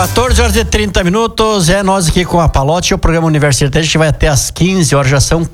14h30, é nós aqui com a Palote, o programa Universitário, a gente vai até às 15 horas, já são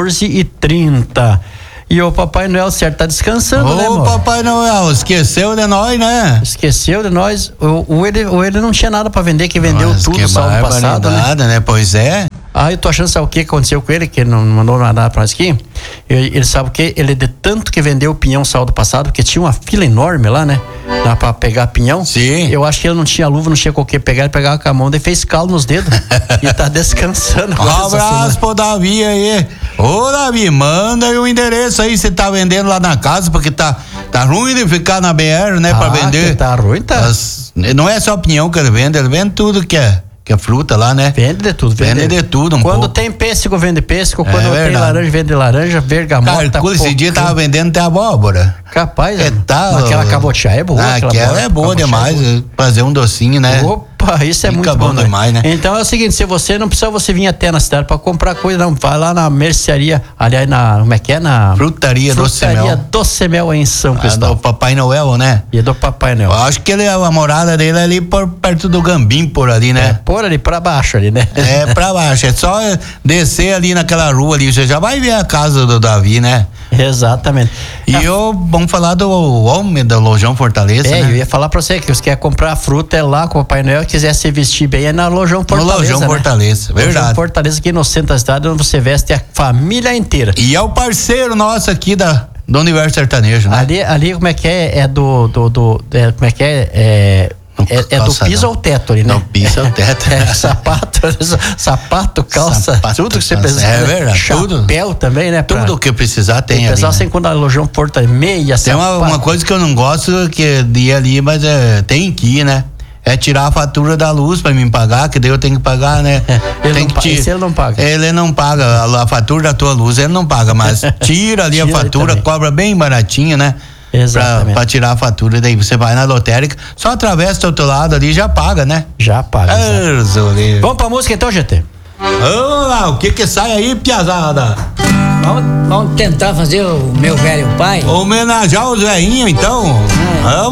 14h30. E o Papai Noel, certo, tá descansando, né, amor? Papai Noel, esqueceu de nós, né? Esqueceu de nós. Ele não tinha nada pra vender, que vendeu tudo só no passado, né? Pois é. Eu tô achando, sabe o que aconteceu com ele, que ele não mandou nada pra nós aqui? Ele sabe o que? Ele de tanto que vendeu o pinhão sábado passado, porque tinha uma fila enorme lá, né? Lá pra pegar pinhão. Sim. Eu acho que ele não tinha luva, não tinha qualquer pegar, ele pegava com a mão, daí fez calo nos dedos e tá descansando. Um abraço pro Davi aí. Ô, Davi, manda aí o endereço aí, você tá vendendo lá na casa, porque tá ruim de ficar na BR, né, pra vender. Que tá ruim, tá. Não é só pinhão que ele vende tudo que é fruta lá, né? Vende de tudo. Vende de tudo Quando pouco. tem pêssego, vende pêssego. Quando tem laranja, vende laranja. Bergamota. Cara, esse dia tava vendendo até abóbora. Capaz, aquela cabotiá é boa. Aquela é boa demais. Fazer um docinho, né? Opa, isso é muito bom demais, né? Então é o seguinte, se você não precisa você vir até na cidade pra comprar coisa, não, vai lá na mercearia, aliás, como é que é? Na Frutaria Docemel aí em São Cristóvão. Do Papai Noel, né? E do Papai Noel. Eu acho que a morada dele é ali perto do Gambim, por ali, né? Por ali, pra baixo ali, né? É, pra baixo, é só descer ali naquela rua ali, você já vai ver a casa do Davi, né? Exatamente. E vamos falar do homem do Lojão Fortaleza, né? Eu ia falar pra você que você quer comprar fruta, é lá com o Papai Noel, quiser se vestir bem, é na Lojão Fortaleza. No Lojão Fortaleza, verdade. Lojão Fortaleza aqui no centro da cidade, onde você veste a família inteira. E é o parceiro nosso aqui do Universo Sertanejo, né? Ali como é que é? É como é que é? É do piso ao teto ali, né? Do piso ao teto. Sapato, calça, tudo que você precisa. É verdade. Chapéu também, né? Tudo que precisar tem ali. O pessoal né? sem quando a Lojão Fortaleza, meia, tem uma coisa que eu não gosto que de ir ali, mas tem que ir, né? É tirar a fatura da luz pra mim pagar, que daí eu tenho que pagar, né? Ele não paga. Ele não paga a fatura da tua luz, ele não paga, mas tira ali a fatura, cobra bem baratinho, né? Exatamente. Pra tirar a fatura, daí você vai na lotérica, só atravessa do outro lado ali e já paga, né? Já paga. Vamos pra música então, GT? Vamos lá, o que sai aí, piazada? Vamos tentar fazer o meu velho pai. Homenagear os velhinhos, então. Vamos